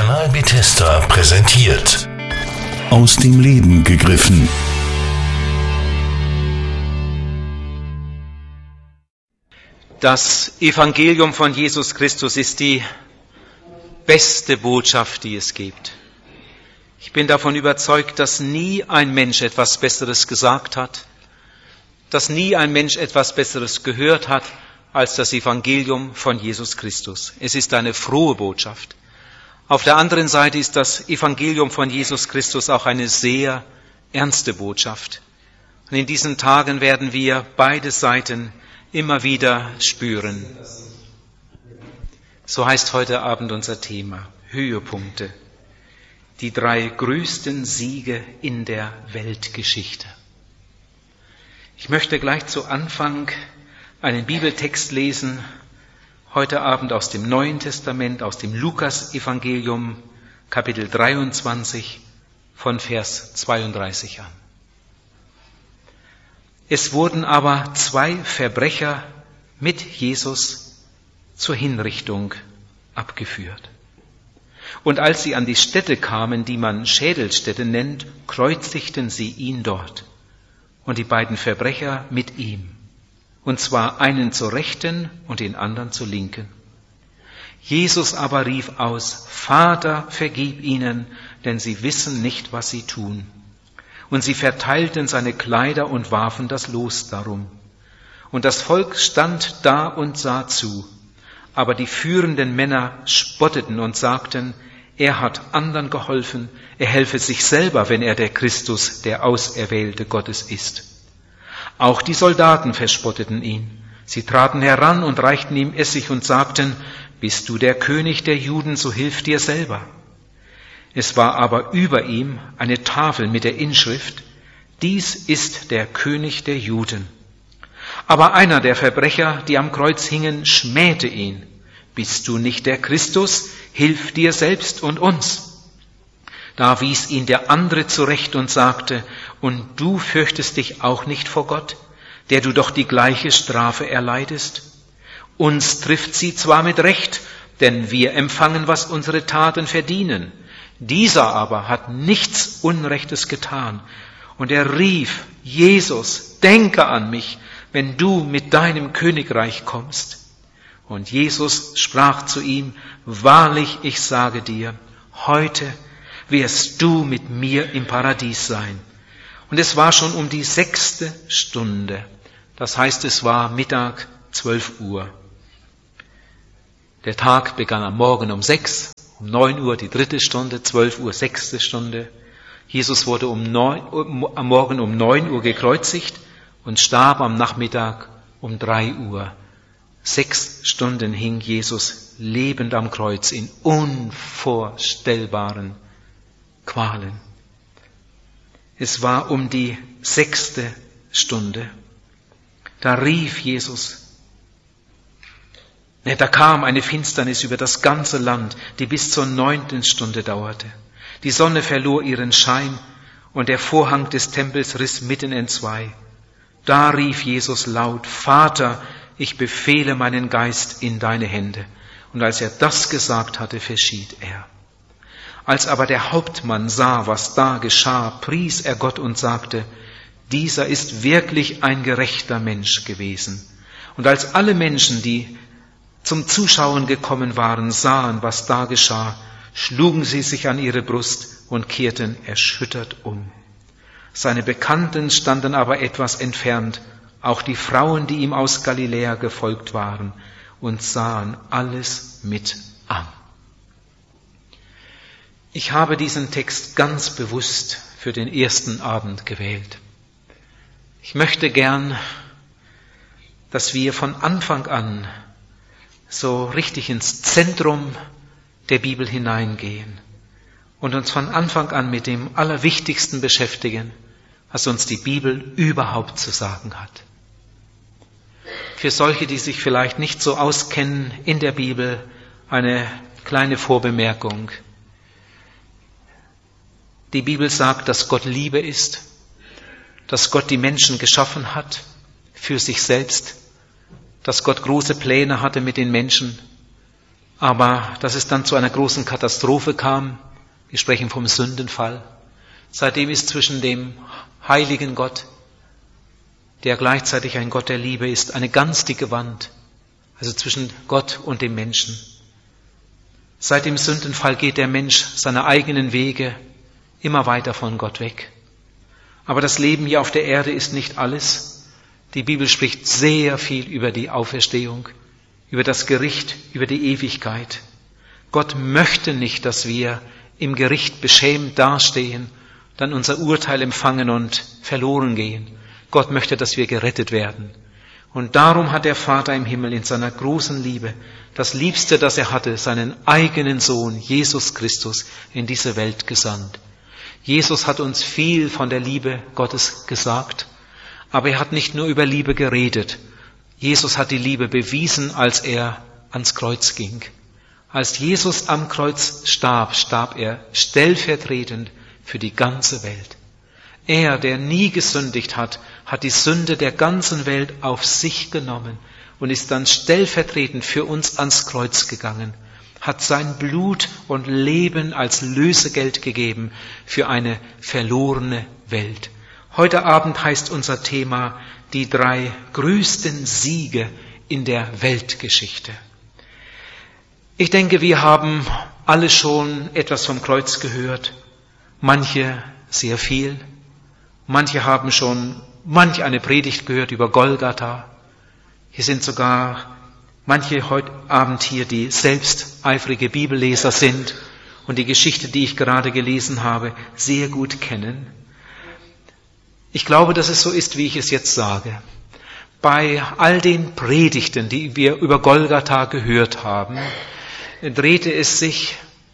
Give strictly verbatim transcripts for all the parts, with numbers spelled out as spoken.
Kanal Bethesda präsentiert. Aus dem Leben gegriffen. Das Evangelium von Jesus Christus ist die beste Botschaft, die es gibt. Ich bin davon überzeugt, dass nie ein Mensch etwas Besseres gesagt hat, dass nie ein Mensch etwas Besseres gehört hat als das Evangelium von Jesus Christus. Es ist eine frohe Botschaft. Auf der anderen Seite ist das Evangelium von Jesus Christus auch eine sehr ernste Botschaft. Und in diesen Tagen werden wir beide Seiten immer wieder spüren. So heißt heute Abend unser Thema: Höhepunkte. Die drei größten Siege in der Weltgeschichte. Ich möchte gleich zu Anfang einen Bibeltext lesen, heute Abend aus dem Neuen Testament, aus dem Lukas-Evangelium, Kapitel dreiundzwanzig, von Vers zweiunddreißig an. Es wurden aber zwei Verbrecher mit Jesus zur Hinrichtung abgeführt. Und als sie an die Stätte kamen, die man Schädelstätte nennt, kreuzigten sie ihn dort und die beiden Verbrecher mit ihm, und zwar einen zur Rechten und den anderen zur Linken. Jesus aber rief aus: Vater, vergib ihnen, denn sie wissen nicht, was sie tun. Und sie verteilten seine Kleider und warfen das Los darum. Und das Volk stand da und sah zu. Aber die führenden Männer spotteten und sagten: Er hat anderen geholfen, er helfe sich selber, wenn er der Christus, der Auserwählte Gottes ist. Auch die Soldaten verspotteten ihn. Sie traten heran und reichten ihm Essig und sagten: Bist du der König der Juden, so hilf dir selber. Es war aber über ihm eine Tafel mit der Inschrift: Dies ist der König der Juden. Aber einer der Verbrecher, die am Kreuz hingen, schmähte ihn: Bist du nicht der Christus? Hilf dir selbst und uns. Da wies ihn der andere zurecht und sagte: Und du fürchtest dich auch nicht vor Gott, der du doch die gleiche Strafe erleidest? Uns trifft sie zwar mit Recht, denn wir empfangen, was unsere Taten verdienen. Dieser aber hat nichts Unrechtes getan. Und er rief: Jesus, denke an mich, wenn du mit deinem Königreich kommst. Und Jesus sprach zu ihm: Wahrlich, ich sage dir, heute wirst du mit mir im Paradies sein. Und es war schon um die sechste Stunde. Das heißt, es war Mittag, zwölf Uhr. Der Tag begann am Morgen um sechs, um neun Uhr die dritte Stunde, zwölf Uhr sechste Stunde. Jesus wurde um neun, um, am Morgen um neun Uhr gekreuzigt und starb am Nachmittag um drei Uhr. Sechs Stunden hing Jesus lebend am Kreuz in unvorstellbaren Qualen. Es war um die sechste Stunde. Da rief Jesus. Da kam eine Finsternis über das ganze Land, die bis zur neunten Stunde dauerte. Die Sonne verlor ihren Schein und der Vorhang des Tempels riss mitten entzwei. Da rief Jesus laut: Vater, ich befehle meinen Geist in deine Hände. Und als er das gesagt hatte, verschied er. Als aber der Hauptmann sah, was da geschah, pries er Gott und sagte: Dieser ist wirklich ein gerechter Mensch gewesen. Und als alle Menschen, die zum Zuschauen gekommen waren, sahen, was da geschah, schlugen sie sich an ihre Brust und kehrten erschüttert um. Seine Bekannten standen aber etwas entfernt, auch die Frauen, die ihm aus Galiläa gefolgt waren, und sahen alles mit an. Ich habe diesen Text ganz bewusst für den ersten Abend gewählt. Ich möchte gern, dass wir von Anfang an so richtig ins Zentrum der Bibel hineingehen und uns von Anfang an mit dem Allerwichtigsten beschäftigen, was uns die Bibel überhaupt zu sagen hat. Für solche, die sich vielleicht nicht so auskennen in der Bibel, eine kleine Vorbemerkung. Die Bibel sagt, dass Gott Liebe ist, dass Gott die Menschen geschaffen hat für sich selbst, dass Gott große Pläne hatte mit den Menschen Aber dass es dann zu einer großen Katastrophe kam, wir sprechen vom Sündenfall, seitdem ist zwischen dem heiligen Gott, der gleichzeitig ein Gott der Liebe ist, eine ganz dicke Wand, also zwischen Gott und dem Menschen. Seit dem Sündenfall geht der Mensch seine eigenen Wege immer weiter von Gott weg. Aber das Leben hier auf der Erde ist nicht alles. Die Bibel spricht sehr viel über die Auferstehung, über das Gericht, über die Ewigkeit. Gott möchte nicht, dass wir im Gericht beschämt dastehen, dann unser Urteil empfangen und verloren gehen. Gott möchte, dass wir gerettet werden. Und darum hat der Vater im Himmel in seiner großen Liebe das Liebste, das er hatte, seinen eigenen Sohn, Jesus Christus, in diese Welt gesandt. Jesus hat uns viel von der Liebe Gottes gesagt, aber er hat nicht nur über Liebe geredet. Jesus hat die Liebe bewiesen, als er ans Kreuz ging. Als Jesus am Kreuz starb, starb er stellvertretend für die ganze Welt. Er, der nie gesündigt hat, hat die Sünde der ganzen Welt auf sich genommen und ist dann stellvertretend für uns ans Kreuz gegangen, hat sein Blut und Leben als Lösegeld gegeben für eine verlorene Welt. Heute Abend heißt unser Thema die drei größten Siege in der Weltgeschichte. Ich denke, wir haben alle schon etwas vom Kreuz gehört, manche sehr viel. Manche haben schon manch eine Predigt gehört über Golgatha. Hier sind sogar manche heute Abend hier, die selbst eifrige Bibelleser sind und die Geschichte, die ich gerade gelesen habe, sehr gut kennen. Ich glaube, dass es so ist, wie ich es jetzt sage. Bei all den Predigten, die wir über Golgatha gehört haben, drehte es sich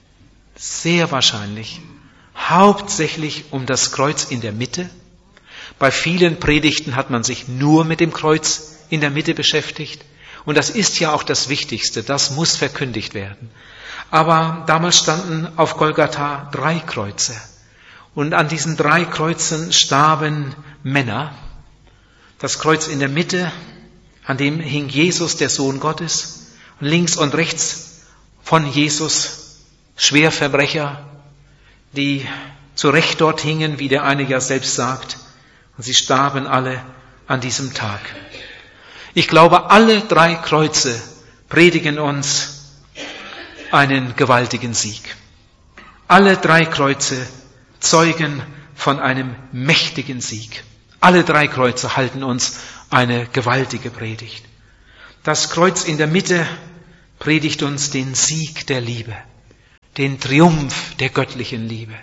sehr wahrscheinlich hauptsächlich um das Kreuz in der Mitte. Bei vielen Predigten hat man sich nur mit dem Kreuz in der Mitte beschäftigt. Und das ist ja auch das Wichtigste, das muss verkündigt werden. Aber damals standen auf Golgatha drei Kreuze. Und an diesen drei Kreuzen starben Männer. Das Kreuz in der Mitte, an dem hing Jesus, der Sohn Gottes. Und links und rechts von Jesus Schwerverbrecher, die zu Recht dort hingen, wie der eine ja selbst sagt. Und sie starben alle an diesem Tag. Ich glaube, alle drei Kreuze predigen uns einen gewaltigen Sieg. Alle drei Kreuze zeugen von einem mächtigen Sieg. Alle drei Kreuze halten uns eine gewaltige Predigt. Das Kreuz in der Mitte predigt uns den Sieg der Liebe, den Triumph der göttlichen Liebe.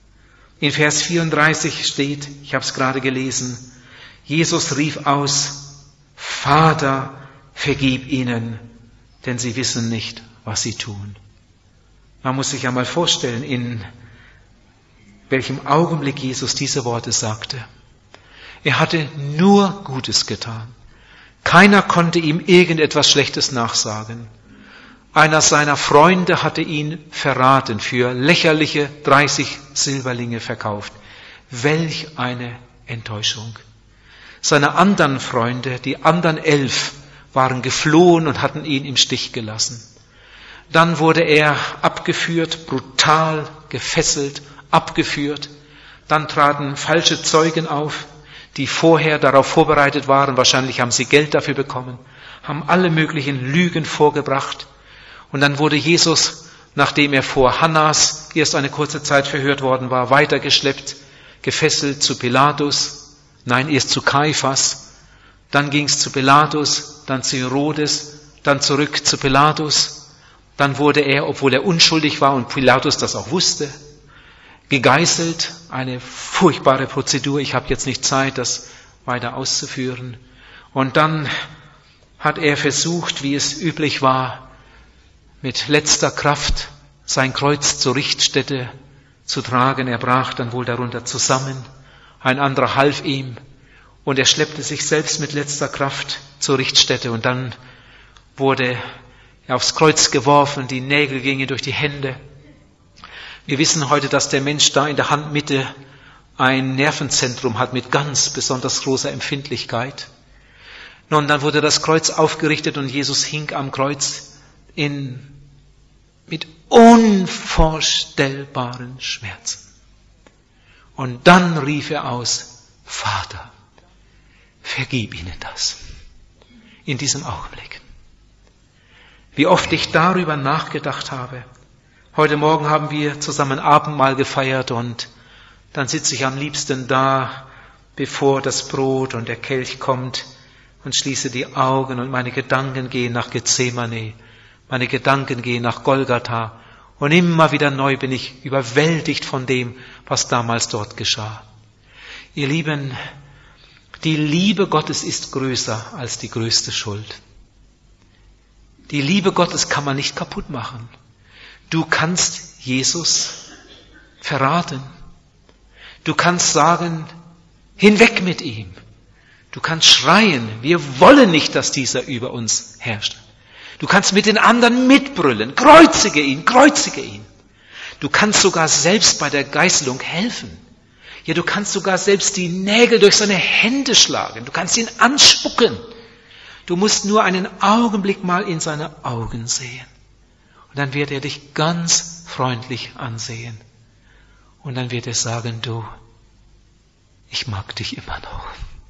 In Vers vierunddreißig steht, ich habe es gerade gelesen, Jesus rief aus, Vater, vergib ihnen, denn sie wissen nicht, was sie tun. Man muss sich ja mal vorstellen, in welchem Augenblick Jesus diese Worte sagte. Er hatte nur Gutes getan. Keiner konnte ihm irgendetwas Schlechtes nachsagen. Einer seiner Freunde hatte ihn verraten, für lächerliche dreißig Silberlinge verkauft. Welch eine Enttäuschung. Seine anderen Freunde, die anderen elf, waren geflohen und hatten ihn im Stich gelassen. Dann wurde er abgeführt, brutal gefesselt, abgeführt. Dann traten falsche Zeugen auf, die vorher darauf vorbereitet waren. Wahrscheinlich haben sie Geld dafür bekommen, haben alle möglichen Lügen vorgebracht. Und dann wurde Jesus, nachdem er vor Hannas erst eine kurze Zeit verhört worden war, weitergeschleppt, gefesselt zu Pilatus, nein, erst zu Kaiphas, dann ging es zu Pilatus, dann zu Herodes, dann zurück zu Pilatus. Dann wurde er, obwohl er unschuldig war und Pilatus das auch wusste, gegeißelt, eine furchtbare Prozedur. Ich habe jetzt nicht Zeit, das weiter auszuführen. Und dann hat er versucht, wie es üblich war, mit letzter Kraft sein Kreuz zur Richtstätte zu tragen. Er brach dann wohl darunter zusammen. Ein anderer half ihm und er schleppte sich selbst mit letzter Kraft zur Richtstätte. Und dann wurde er aufs Kreuz geworfen, die Nägel gingen durch die Hände. Wir wissen heute, dass der Mensch da in der Handmitte ein Nervenzentrum hat mit ganz besonders großer Empfindlichkeit. Nun, dann wurde das Kreuz aufgerichtet und Jesus hing am Kreuz in unvorstellbaren Schmerzen. Und dann rief er aus, Vater, vergib ihnen das. In diesem Augenblick. Wie oft ich darüber nachgedacht habe. Heute Morgen haben wir zusammen Abendmahl gefeiert und dann sitze ich am liebsten da, bevor das Brot und der Kelch kommt und schließe die Augen und meine Gedanken gehen nach Gethsemane, meine Gedanken gehen nach Golgatha und immer wieder neu bin ich überwältigt von dem, was damals dort geschah. Ihr Lieben, die Liebe Gottes ist größer als die größte Schuld. Die Liebe Gottes kann man nicht kaputt machen. Du kannst Jesus verraten. Du kannst sagen, hinweg mit ihm. Du kannst schreien, wir wollen nicht, dass dieser über uns herrscht. Du kannst mit den anderen mitbrüllen, kreuzige ihn, kreuzige ihn. Du kannst sogar selbst bei der Geißelung helfen. Ja, du kannst sogar selbst die Nägel durch seine Hände schlagen. Du kannst ihn anspucken. Du musst nur einen Augenblick mal in seine Augen sehen. Und dann wird er dich ganz freundlich ansehen. Und dann wird er sagen, du, ich mag dich immer noch.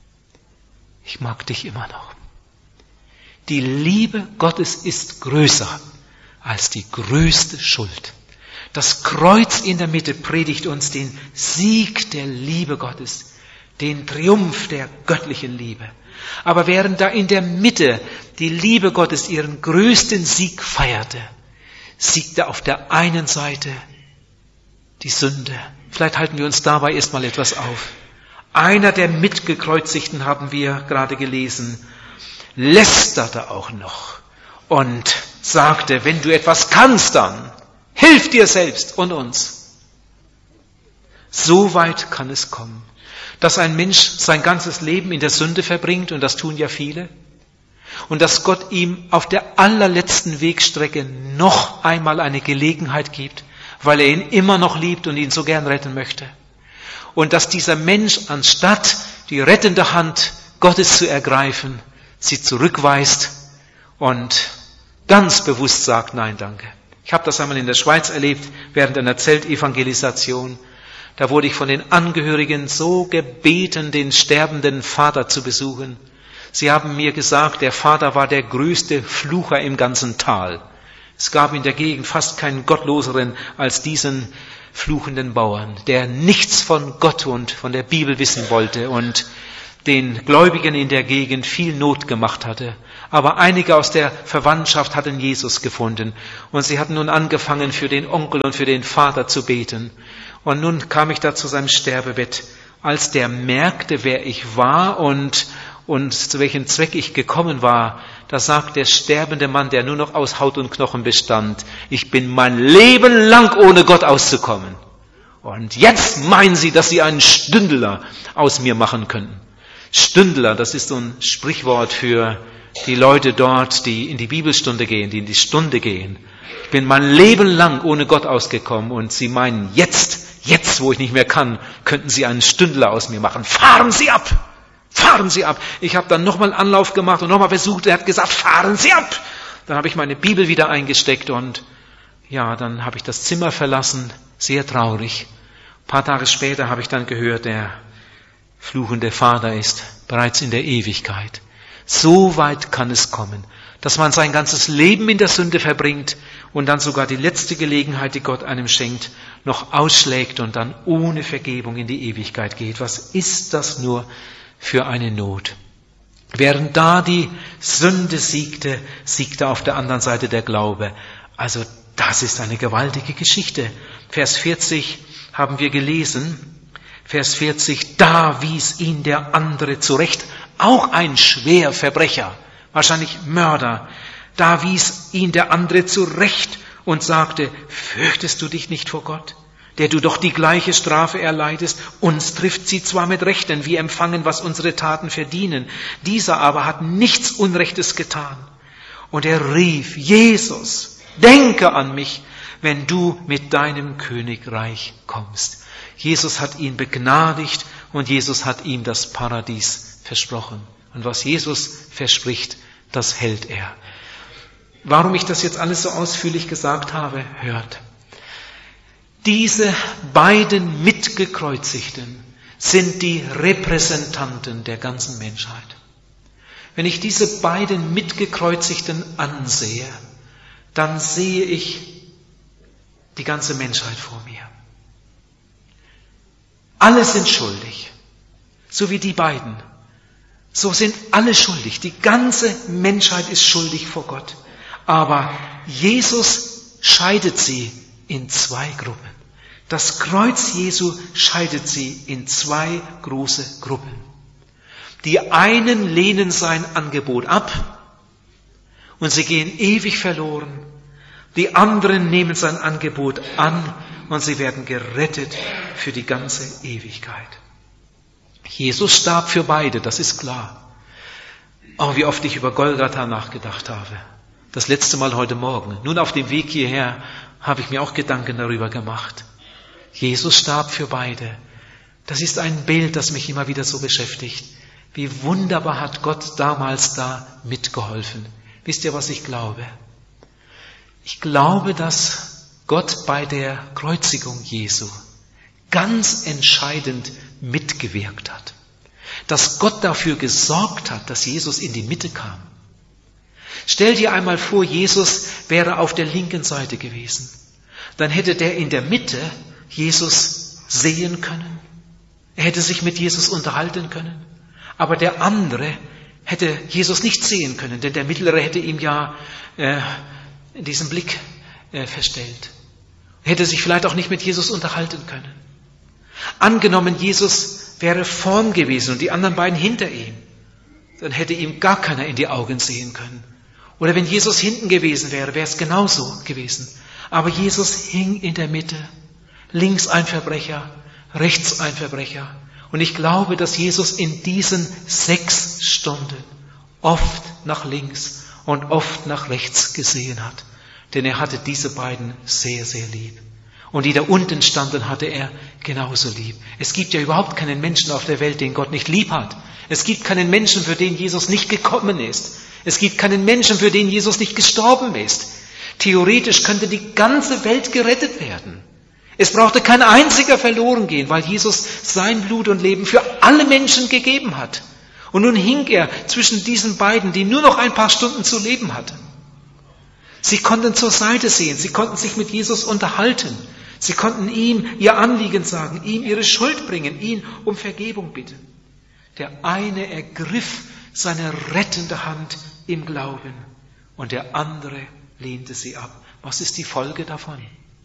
Ich mag dich immer noch. Die Liebe Gottes ist größer als die größte Schuld. Das Kreuz in der Mitte predigt uns den Sieg der Liebe Gottes, den Triumph der göttlichen Liebe. Aber während da in der Mitte die Liebe Gottes ihren größten Sieg feierte, siegte auf der einen Seite die Sünde. Vielleicht halten wir uns dabei erstmal etwas auf. Einer der Mitgekreuzigten, haben wir gerade gelesen, lästerte auch noch und sagte, wenn du etwas kannst, dann hilf dir selbst und uns. So weit kann es kommen, dass ein Mensch sein ganzes Leben in der Sünde verbringt, und das tun ja viele, und dass Gott ihm auf der allerletzten Wegstrecke noch einmal eine Gelegenheit gibt, weil er ihn immer noch liebt und ihn so gern retten möchte. Und dass dieser Mensch, anstatt die rettende Hand Gottes zu ergreifen, sie zurückweist und ganz bewusst sagt, nein, danke. Ich habe das einmal in der Schweiz erlebt, während einer Zeltevangelisation. Da wurde ich von den Angehörigen so gebeten, den sterbenden Vater zu besuchen. Sie haben mir gesagt, der Vater war der größte Flucher im ganzen Tal. Es gab in der Gegend fast keinen Gottloseren als diesen fluchenden Bauern, der nichts von Gott und von der Bibel wissen wollte und den Gläubigen in der Gegend viel Not gemacht hatte. Aber einige aus der Verwandtschaft hatten Jesus gefunden und sie hatten nun angefangen, für den Onkel und für den Vater zu beten. Und nun kam ich da zu seinem Sterbebett. Als der merkte, wer ich war und, und zu welchem Zweck ich gekommen war, da sagt der sterbende Mann, der nur noch aus Haut und Knochen bestand, ich bin mein Leben lang ohne Gott auszukommen. Und jetzt meinen Sie, dass Sie einen Stündler aus mir machen könnten. Stündler, das ist so ein Sprichwort für die Leute dort, die in die Bibelstunde gehen, die in die Stunde gehen. Ich bin mein Leben lang ohne Gott ausgekommen und Sie meinen, jetzt, jetzt, wo ich nicht mehr kann, könnten Sie einen Stündler aus mir machen. Fahren Sie ab! Fahren Sie ab! Ich habe dann nochmal Anlauf gemacht und nochmal versucht, er hat gesagt, fahren Sie ab! Dann habe ich meine Bibel wieder eingesteckt und ja, dann habe ich das Zimmer verlassen, sehr traurig. Ein paar Tage später habe ich dann gehört, der fluchende Vater ist bereits in der Ewigkeit. So weit kann es kommen, dass man sein ganzes Leben in der Sünde verbringt und dann sogar die letzte Gelegenheit, die Gott einem schenkt, noch ausschlägt und dann ohne Vergebung in die Ewigkeit geht. Was ist das nur für eine Not? Während da die Sünde siegte, siegte auf der anderen Seite der Glaube. Also das ist eine gewaltige Geschichte. Vers vierzig haben wir gelesen. Vers vierzig, da wies ihn der andere zurecht, auch ein Schwerverbrecher, wahrscheinlich Mörder. Da wies ihn der andere zurecht und sagte, fürchtest du dich nicht vor Gott, der du doch die gleiche Strafe erleidest? Uns trifft sie zwar mit Recht, denn wir empfangen, was unsere Taten verdienen. Dieser aber hat nichts Unrechtes getan. Und er rief, Jesus, denke an mich, wenn du mit deinem Königreich kommst. Jesus hat ihn begnadigt und Jesus hat ihm das Paradies versprochen. Und was Jesus verspricht, das hält er. Warum ich das jetzt alles so ausführlich gesagt habe, hört. Diese beiden Mitgekreuzigten sind die Repräsentanten der ganzen Menschheit. Wenn ich diese beiden Mitgekreuzigten ansehe, dann sehe ich die ganze Menschheit vor mir. Alle sind schuldig, so wie die beiden. So sind alle schuldig. Die ganze Menschheit ist schuldig vor Gott. Aber Jesus scheidet sie in zwei Gruppen. Das Kreuz Jesu scheidet sie in zwei große Gruppen. Die einen lehnen sein Angebot ab und sie gehen ewig verloren. Die anderen nehmen sein Angebot an und sie werden gerettet für die ganze Ewigkeit. Jesus starb für beide, das ist klar. Oh, wie oft ich über Golgatha nachgedacht habe. Das letzte Mal heute Morgen. Nun auf dem Weg hierher habe ich mir auch Gedanken darüber gemacht. Jesus starb für beide. Das ist ein Bild, das mich immer wieder so beschäftigt. Wie wunderbar hat Gott damals da mitgeholfen. Wisst ihr, was ich glaube? Ich glaube, dass Gott bei der Kreuzigung Jesu ganz entscheidend mitgewirkt hat. Dass Gott dafür gesorgt hat, dass Jesus in die Mitte kam. Stell dir einmal vor, Jesus wäre auf der linken Seite gewesen. Dann hätte der in der Mitte Jesus sehen können. Er hätte sich mit Jesus unterhalten können. Aber der andere hätte Jesus nicht sehen können, denn der Mittlere hätte ihm ja äh, diesen Blick äh, verstellt. Er hätte sich vielleicht auch nicht mit Jesus unterhalten können. Angenommen, Jesus wäre vorn gewesen und die anderen beiden hinter ihm, dann hätte ihm gar keiner in die Augen sehen können. Oder wenn Jesus hinten gewesen wäre, wäre es genauso gewesen. Aber Jesus hing in der Mitte. Links ein Verbrecher, rechts ein Verbrecher. Und ich glaube, dass Jesus in diesen sechs Stunden oft nach links und oft nach rechts gesehen hat. Denn er hatte diese beiden sehr, sehr lieb. Und die da unten standen, hatte er genauso lieb. Es gibt ja überhaupt keinen Menschen auf der Welt, den Gott nicht lieb hat. Es gibt keinen Menschen, für den Jesus nicht gekommen ist. Es gibt keinen Menschen, für den Jesus nicht gestorben ist. Theoretisch könnte die ganze Welt gerettet werden. Es brauchte kein einziger verloren gehen, weil Jesus sein Blut und Leben für alle Menschen gegeben hat. Und nun hing er zwischen diesen beiden, die nur noch ein paar Stunden zu leben hatten. Sie konnten zur Seite sehen, sie konnten sich mit Jesus unterhalten. Sie konnten ihm ihr Anliegen sagen, ihm ihre Schuld bringen, ihn um Vergebung bitten. Der eine ergriff seine rettende Hand im Glauben und der andere lehnte sie ab. Was ist die Folge davon?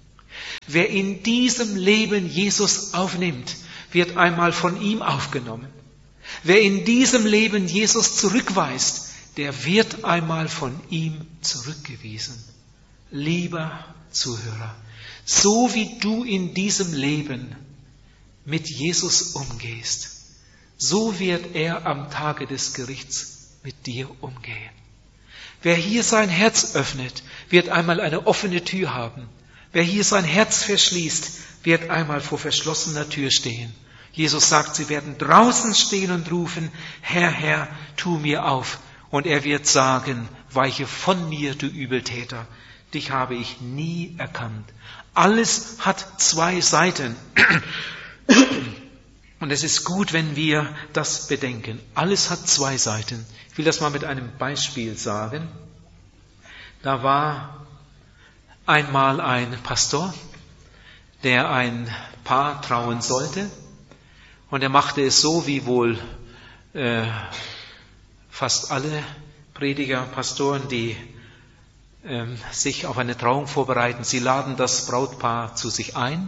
Wer in diesem Leben Jesus aufnimmt, wird einmal von ihm aufgenommen. Wer in diesem Leben Jesus zurückweist, der wird einmal von ihm zurückgewiesen. Lieber Zuhörer, so wie du in diesem Leben mit Jesus umgehst, so wird er am Tage des Gerichts mit dir umgehen. Wer hier sein Herz öffnet, wird einmal eine offene Tür haben. Wer hier sein Herz verschließt, wird einmal vor verschlossener Tür stehen. Jesus sagt, sie werden draußen stehen und rufen, Herr, Herr, tu mir auf. Und er wird sagen, weiche von mir, du Übeltäter, dich habe ich nie erkannt. Alles hat zwei Seiten. Und es ist gut, wenn wir das bedenken. Alles hat zwei Seiten. Ich will das mal mit einem Beispiel sagen. Da war einmal ein Pastor, der ein Paar trauen sollte. Und er machte es so, wie wohl äh, fast alle Prediger, Pastoren, die äh, sich auf eine Trauung vorbereiten. Sie laden das Brautpaar zu sich ein.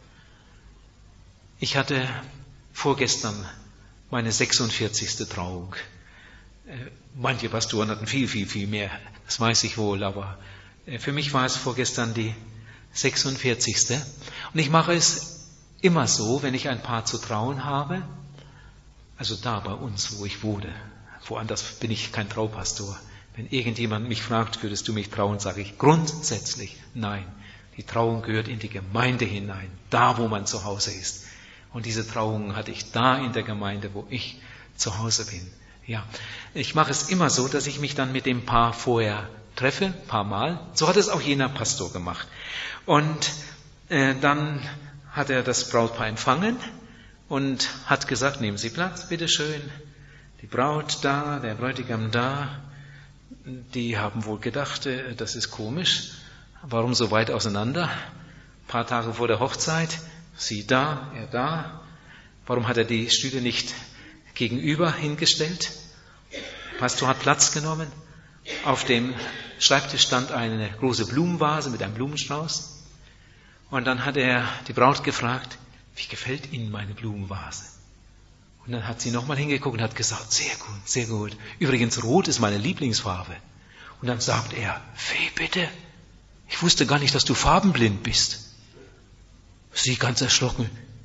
Ich hatte vorgestern meine sechsundvierzigste Trauung. Äh, manche Pastoren hatten viel, viel, viel mehr. Das weiß ich wohl, aber äh, für mich war es vorgestern die sechsundvierzigste. Und ich mache es immer so, wenn ich ein Paar zu trauen habe, also da bei uns, wo ich wohne, woanders bin ich kein Traupastor. Wenn irgendjemand mich fragt, würdest du mich trauen, sage ich grundsätzlich nein. Die Trauung gehört in die Gemeinde hinein, da wo man zu Hause ist. Und diese Trauungen hatte ich da in der Gemeinde, wo ich zu Hause bin. Ja, ich mache es immer so, dass ich mich dann mit dem Paar vorher treffe, ein paar Mal. So hat es auch jener Pastor gemacht. Und äh, dann hat er das Brautpaar empfangen und hat gesagt, nehmen Sie Platz, bitteschön. Die Braut da, der Bräutigam da. Die haben wohl gedacht, äh, das ist komisch. Warum so weit auseinander? Ein paar Tage vor der Hochzeit, sie da, er da. Warum hat er die Stühle nicht gegenüber hingestellt? Der Pastor hat Platz genommen. Auf dem Schreibtisch stand eine große Blumenvase mit einem Blumenstrauß. Und dann hat er die Braut gefragt, wie gefällt Ihnen meine Blumenvase? Und dann hat sie nochmal hingeguckt und hat gesagt, sehr gut, sehr gut. Übrigens, Rot ist meine Lieblingsfarbe. Und dann sagt er, wie bitte? Ich wusste gar nicht, dass du farbenblind bist. Sie ganz erschrocken.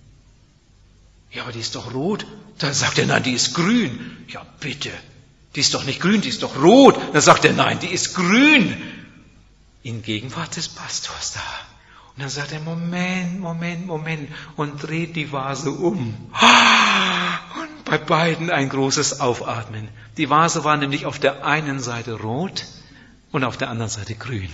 Ja, aber die ist doch rot. Dann sagt er, nein, die ist grün. Ja, bitte. Die ist doch nicht grün, die ist doch rot. Dann sagt er, nein, die ist grün. In Gegenwart des Pastors da. Und dann sagt er, Moment, Moment, Moment. Und dreht die Vase um. Und bei beiden ein großes Aufatmen. Die Vase war nämlich auf der einen Seite rot und auf der anderen Seite grün.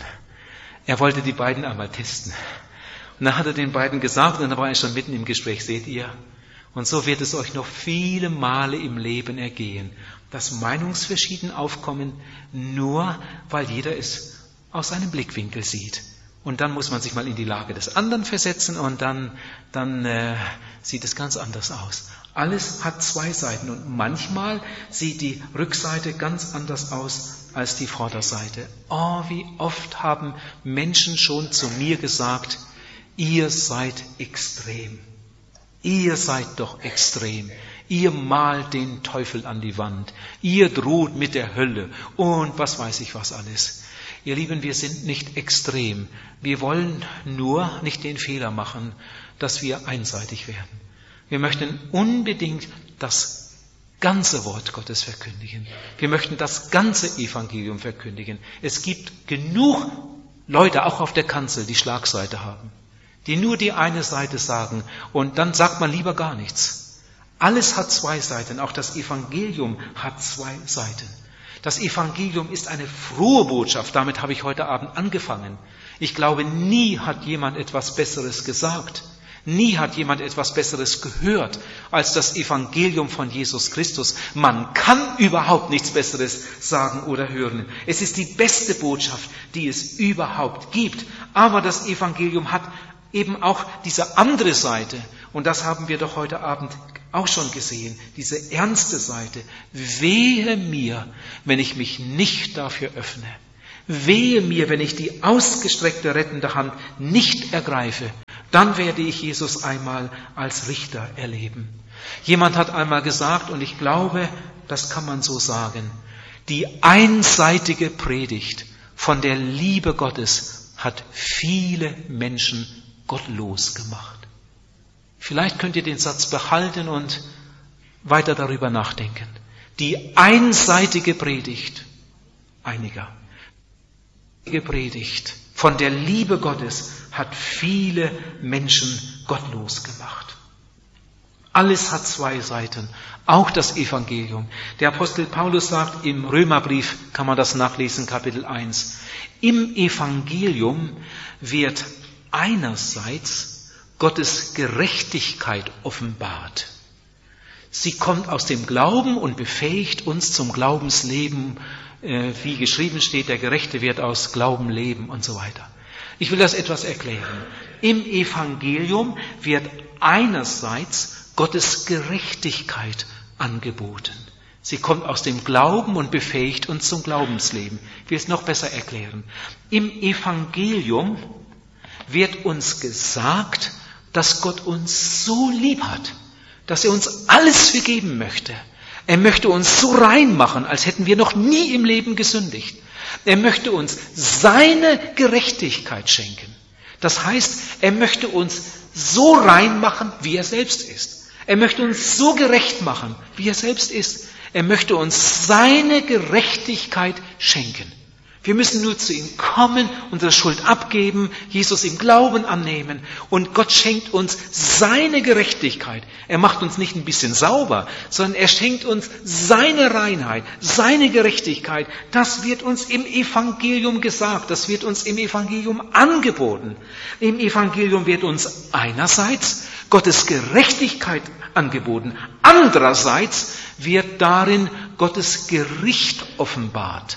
Er wollte die beiden einmal testen. Und dann hat er den beiden gesagt, und dann war er schon mitten im Gespräch, seht ihr? Und so wird es euch noch viele Male im Leben ergehen, dass Meinungsverschieden aufkommen, nur weil jeder es aus seinem Blickwinkel sieht. Und dann muss man sich mal in die Lage des anderen versetzen und dann, dann äh, sieht es ganz anders aus. Alles hat zwei Seiten und manchmal sieht die Rückseite ganz anders aus als die Vorderseite. Oh, wie oft haben Menschen schon zu mir gesagt, ihr seid extrem. Ihr seid doch extrem. Ihr malt den Teufel an die Wand. Ihr droht mit der Hölle und was weiß ich was alles. Ihr Lieben, wir sind nicht extrem. Wir wollen nur nicht den Fehler machen, dass wir einseitig werden. Wir möchten unbedingt das ganze Wort Gottes verkündigen. Wir möchten das ganze Evangelium verkündigen. Es gibt genug Leute, auch auf der Kanzel, die Schlagseite haben, die nur die eine Seite sagen und dann sagt man lieber gar nichts. Alles hat zwei Seiten, auch das Evangelium hat zwei Seiten. Das Evangelium ist eine frohe Botschaft, damit habe ich heute Abend angefangen. Ich glaube, nie hat jemand etwas Besseres gesagt. Nie hat jemand etwas Besseres gehört als das Evangelium von Jesus Christus. Man kann überhaupt nichts Besseres sagen oder hören. Es ist die beste Botschaft, die es überhaupt gibt. Aber das Evangelium hat eben auch diese andere Seite. Und das haben wir doch heute Abend auch schon gesehen. Diese ernste Seite. Wehe mir, wenn ich mich nicht dafür öffne. Wehe mir, wenn ich die ausgestreckte rettende Hand nicht ergreife. Dann werde ich Jesus einmal als Richter erleben. Jemand hat einmal gesagt, und ich glaube, das kann man so sagen, die einseitige Predigt von der Liebe Gottes hat viele Menschen gottlos gemacht. Vielleicht könnt ihr den Satz behalten und weiter darüber nachdenken. Die einseitige Predigt einiger, die Predigt von der Liebe Gottes hat viele Menschen gottlos gemacht. Alles hat zwei Seiten, auch das Evangelium. Der Apostel Paulus sagt, im Römerbrief kann man das nachlesen, Kapitel eins. Im Evangelium wird einerseits Gottes Gerechtigkeit offenbart. Sie kommt aus dem Glauben und befähigt uns zum Glaubensleben, äh, wie geschrieben steht, der Gerechte wird aus Glauben leben und so weiter. Ich will das etwas erklären. Im Evangelium wird einerseits Gottes Gerechtigkeit angeboten. Sie kommt aus dem Glauben und befähigt uns zum Glaubensleben. Ich will es noch besser erklären. Im Evangelium wird uns gesagt, dass Gott uns so lieb hat, dass er uns alles vergeben möchte. Er möchte uns so rein machen, als hätten wir noch nie im Leben gesündigt. Er möchte uns seine Gerechtigkeit schenken. Das heißt, er möchte uns so rein machen, wie er selbst ist. Er möchte uns so gerecht machen, wie er selbst ist. Er möchte uns seine Gerechtigkeit schenken. Wir müssen nur zu ihm kommen, unsere Schuld abgeben, Jesus im Glauben annehmen und Gott schenkt uns seine Gerechtigkeit. Er macht uns nicht ein bisschen sauber, sondern er schenkt uns seine Reinheit, seine Gerechtigkeit. Das wird uns im Evangelium gesagt, das wird uns im Evangelium angeboten. Im Evangelium wird uns einerseits Gottes Gerechtigkeit angeboten, andererseits wird darin Gottes Gericht offenbart.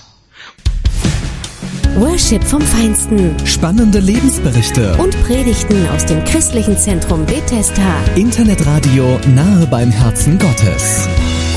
Worship vom Feinsten. Spannende Lebensberichte. Und Predigten aus dem christlichen Zentrum Bethesda. Internetradio nahe beim Herzen Gottes.